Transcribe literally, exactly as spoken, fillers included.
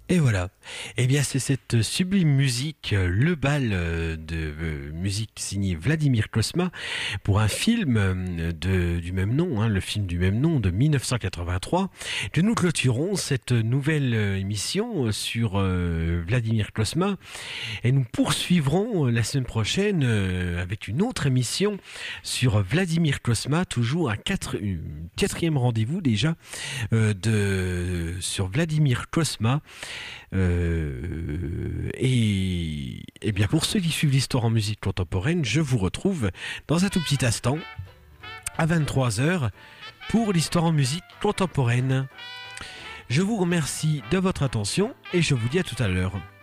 Et voilà. Eh bien, c'est cette sublime musique, euh, le bal euh, de euh, musique signée Vladimir Cosma pour un film euh, de, du même nom, hein, le film du même nom de mille neuf cent quatre-vingt-trois, que nous clôturons cette nouvelle euh, émission euh, sur euh, Vladimir Cosma et nous poursuivrons euh, la semaine prochaine euh, avec une autre émission sur Vladimir Cosma, toujours un quatre, un quatrième rendez-vous déjà euh, de, sur Vladimir Cosma. Euh, et, et bien pour ceux qui suivent l'histoire en musique contemporaine, je vous retrouve dans un tout petit instant à vingt-trois heures pour l'histoire en musique contemporaine. Je vous remercie de votre attention et je vous dis à tout à l'heure.